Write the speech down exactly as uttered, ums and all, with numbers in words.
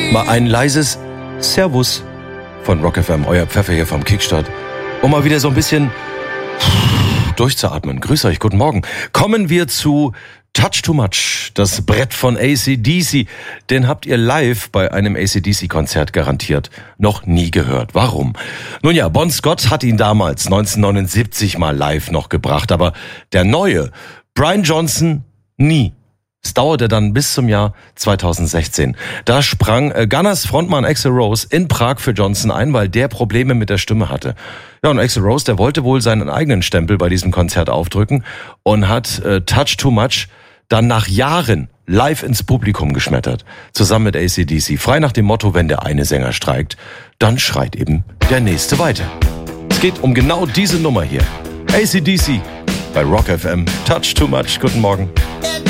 Mal ein leises Servus von Rock F M, euer Pfeffer hier vom Kickstart, um mal wieder so ein bisschen durchzuatmen. Grüß euch, guten Morgen. Kommen wir zu Touch Too Much, das Brett von A C D C. Den habt ihr live bei einem A C D C-Konzert garantiert noch nie gehört. Warum? Nun ja, Bon Scott hat ihn damals neunzehnhundertneunundsiebzig mal live noch gebracht, aber der neue Brian Johnson nie. Es dauerte dann bis zum Jahr zweitausendsechzehn. Da sprang äh, Gunners Frontmann Axl Rose in Prag für Johnson ein, weil der Probleme mit der Stimme hatte. Ja, und Axl Rose, der wollte wohl seinen eigenen Stempel bei diesem Konzert aufdrücken und hat äh, Touch Too Much dann nach Jahren live ins Publikum geschmettert. Zusammen mit A C D C. Frei nach dem Motto, wenn der eine Sänger streikt, dann schreit eben der nächste weiter. Es geht um genau diese Nummer hier. A C D C bei Rock F M. Touch Too Much. Guten Morgen.